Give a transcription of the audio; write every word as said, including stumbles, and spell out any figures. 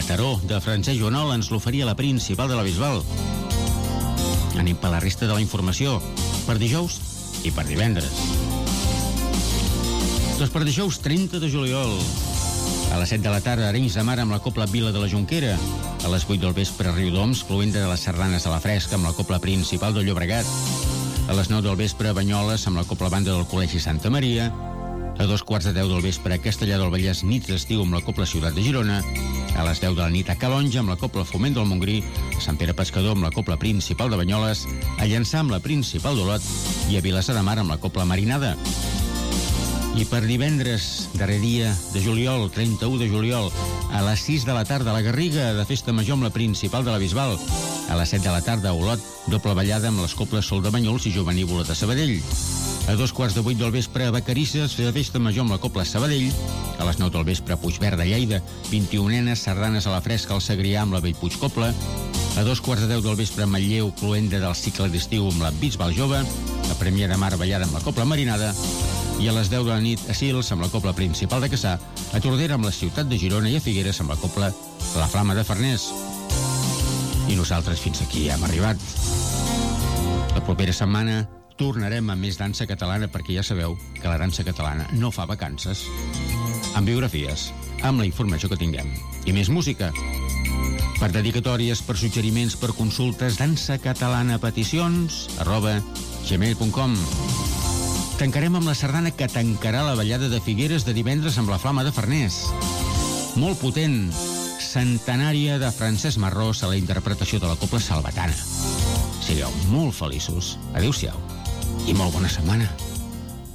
Mataró, de Francesc Joanol, ens l'oferia la Principal de la Bisbal. Anem per la resta de la informació, per dijous i per divendres. Doncs per dijous trenta de juliol, a les set de la tarda, Arenys de Mar amb la Cobla Vila de la Jonquera. A les vuit del vespre, Riudoms, cloenda de les Sardanes a la Fresca amb la Cobla Principal del Llobregat. A les nou del vespre, Banyoles amb la Cobla Banda del Col·legi Santa Maria. A dos quarts de deu del vespre, Castellà del Vallès, nit d'estiu amb la Cobla Ciutat de Girona. A les deu de la nit, a Calonja amb la Cobla Foment del Montgrí. A Sant Pere Pescador amb la Cobla Principal de Banyoles. A Llançà amb la Principal d'Olot. I a Vilassar de Mar amb la Cobla Marinada. I per divendres, darrer dia de juliol, trenta-u de juliol, a les sis de la tarda, a la Garriga, de Festa Major amb la Principal de la Bisbal. A les set de la tarda, a Olot, doble ballada amb les Cobles Sol de Banyuls i Jovenívola de Sabadell. A dos quarts de vuit del vespre, a Vacarisses, de Festa Major amb la Cobla Sabadell. A les nou del vespre, a Puigverd de Lleida, vint-i-unenes sardanes a la Fresca al Segrià amb la Bellpuig Cobla. A dos quarts de deu del vespre, a Manlleu, cloenda del cicle d'estiu amb la Bisbal Jove. A Premià de Mar, ballada amb la Cobla Marinada. I a les deu de la nit, a Sils, amb la Cobla Principal de Cassà. A Tordera, amb la Ciutat de Girona. I a Figueres, amb la Cobla La Flama de Farners. I nosaltres fins aquí hem arribat. La propera setmana tornarem amb més dansa catalana, perquè ja sabeu que la dansa catalana no fa vacances. Amb biografies, amb la informació que tinguem. I més música. Per dedicatòries, per suggeriments, per consultes, dansa catalana peticions, arroba gmail punt com. Tancarem amb la sardana que tancarà la ballada de Figueres de divendres amb la Flama de Farners. Molt potent, centenària de Francesc Marrós a la interpretació de la Cobla Salvatana. Sigueu molt feliços. Adéu-siau i molt bona setmana.